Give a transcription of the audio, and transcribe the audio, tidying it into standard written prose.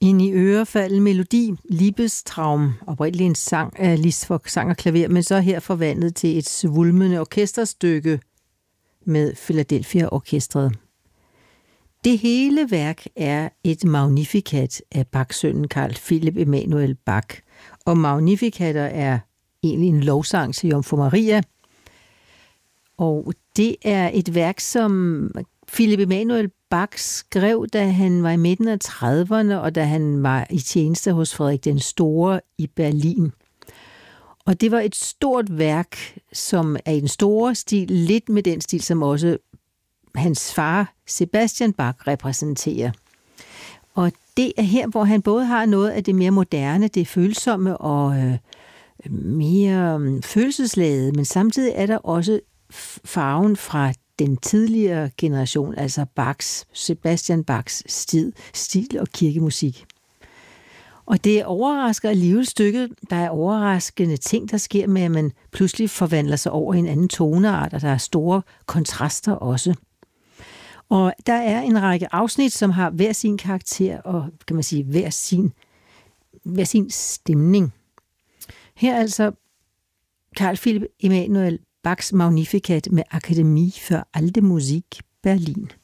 Ind i ørefalden melodi, Liebestraum, oprindeligt en sang af Liszt for sang og klaver, men så her forvandlet til et svulmende orkesterstykke med Philadelphia Orkestret. Det hele værk er et Magnificat af Bach-sønnen Carl Philipp Emanuel Bach, og Magnificater er egentlig en lovsang til Jomfru Maria, og det er et værk, som Philipp Emanuel Bach skrev, da han var i midten af 30'erne, og da han var i tjeneste hos Frederik den Store i Berlin. Og det var et stort værk, som er i den store stil, lidt med den stil, som også hans far Sebastian Bach repræsenterer. Og det er her, hvor han både har noget af det mere moderne, det følsomme og mere følelsesladede, men samtidig er der også farven fra den tidligere generation, altså Sebastian Bachs stil og kirkemusik. Og det overrasker alligevel stykket. Der er overraskende ting, der sker med, at man pludselig forvandler sig over i en anden toneart, og der er store kontraster også. Og der er en række afsnit, som har hver sin karakter og, kan man sige, hver sin stemning. Her altså Carl Philipp Emanuel Bachs Magnificat med Akademie für Alte Musik Berlin.